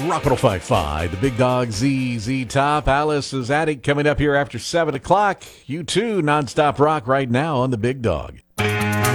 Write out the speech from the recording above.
Rock 105.5, the Big Dog ZZ Top. Alice's Attic coming up here after 7 o'clock. You too, nonstop rock right now on the Big Dog.